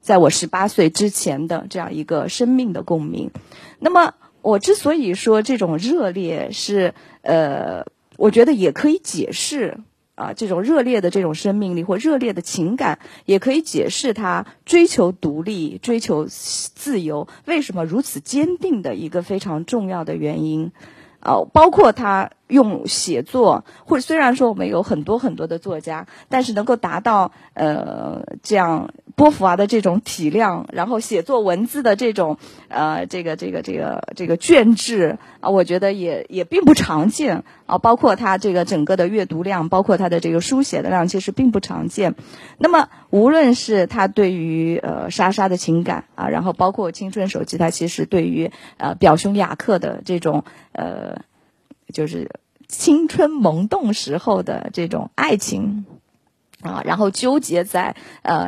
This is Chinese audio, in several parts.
在我18岁之前的这样一个生命的共鸣。那么我之所以说这种热烈是我觉得也可以解释这种热烈的这种生命力或热烈的情感，也可以解释他追求独立、追求自由为什么如此坚定的一个非常重要的原因。包括他用写作，或者虽然说我们有很多很多的作家，但是能够达到这样波伏娃的这种体量，然后写作文字的这种这个卷质我觉得也并不常见包括他这个整个的阅读量，包括他的这个书写的量，其实并不常见。那么无论是他对于莎莎的情感然后包括青春手记，他其实对于表兄雅克的这种就是青春萌动时候的这种爱情然后纠结在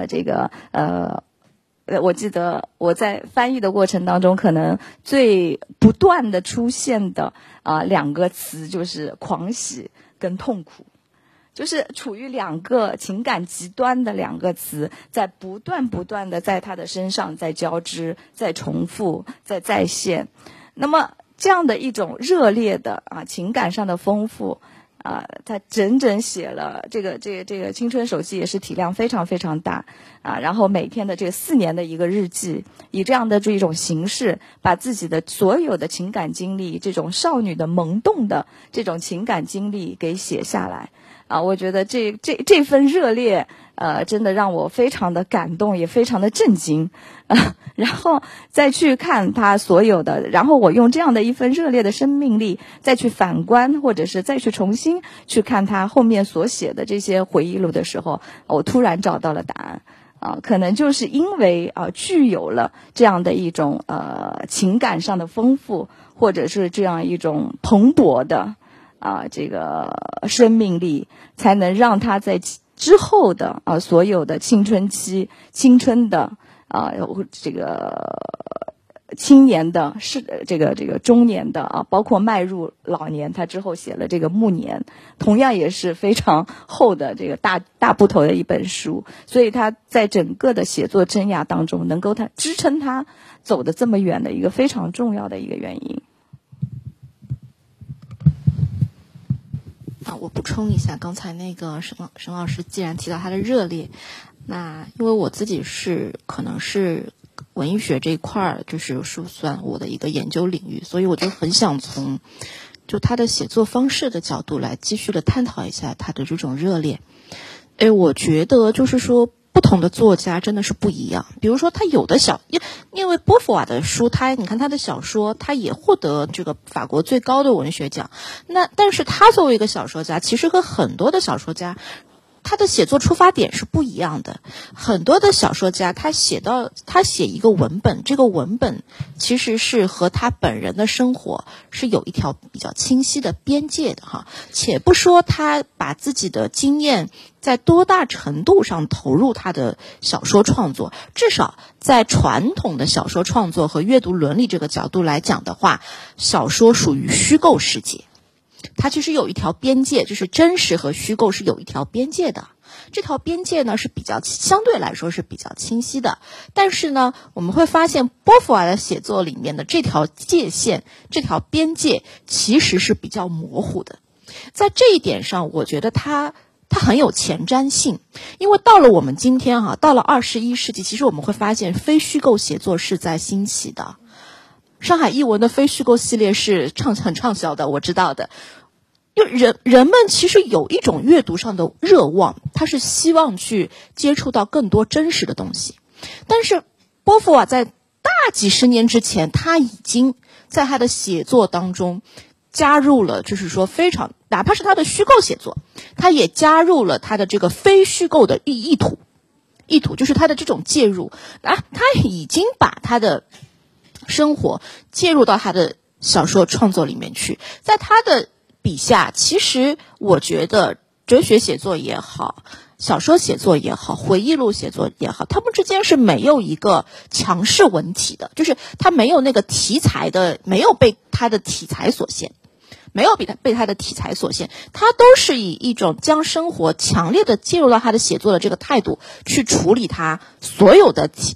我记得我在翻译的过程当中，可能最不断的出现的2个词就是狂喜跟痛苦，就是处于2个情感极端的2个词，在不断的在他的身上在交织、在重复、在再现。那么这样的一种热烈的情感上的丰富他整整写了这个青春手记，也是体量非常非常大然后每天的这4年的一个日记，以这样的这种形式，把自己的所有的情感经历，这种少女的萌动的这种情感经历给写下来我觉得这份热烈真的让我非常的感动，也非常的震惊然后再去看他所有的，然后我用这样的一份热烈的生命力再去反观，或者是再去重新去看他后面所写的这些回忆录的时候，我突然找到了答案可能就是因为具有了这样的一种情感上的丰富，或者是这样一种蓬勃的这个生命力，才能让他在之后的所有的青春期、青春的这个青年的这个中年的包括迈入老年，他之后写了这个暮年，同样也是非常厚的这个大部头的一本书。所以他在整个的写作生涯当中，能够他支撑他走得这么远的一个非常重要的一个原因。 我补充一下，刚才那个沈老师既然提到他的热烈，那因为我自己可能是文艺学这一块就是算我的一个研究领域，所以我就很想从就他的写作方式的角度来继续的探讨一下他的这种热烈。我觉得就是说不同的作家真的是不一样。比如说他有的因为波伏娃的书，你看他的小说，他也获得这个法国最高的文学奖。但是他作为一个小说家，其实和很多的小说家他的写作出发点是不一样的。很多的小说家他写一个文本，这个文本其实是和他本人的生活是有一条比较清晰的边界的且不说他把自己的经验在多大程度上投入他的小说创作，至少在传统的小说创作和阅读伦理这个角度来讲的话，小说属于虚构世界，它其实有一条边界，就是真实和虚构是有一条边界的。这条边界呢是相对来说是比较清晰的。但是呢，我们会发现波伏娃的写作里面的这条界限，这条边界其实是比较模糊的。在这一点上，我觉得他很有前瞻性。因为到了我们今天到了21世纪，其实我们会发现非虚构写作是在兴起的。上海译文的非虚构系列是很畅销的，我知道的。因为人们其实有一种阅读上的热望，他是希望去接触到更多真实的东西。但是波伏娃在大几十年之前，他已经在他的写作当中加入了，就是说哪怕是他的虚构写作，他也加入了他的这个非虚构的意图，就是他的这种介入他已经把他的生活介入到他的小说创作里面去。在他的笔下，其实我觉得哲学写作也好，小说写作也好，回忆录写作也好，他们之间是没有一个强势文体的，就是他没有那个题材的，没有被他的题材所限，他都是以一种将生活强烈的介入到他的写作的这个态度去处理他所有的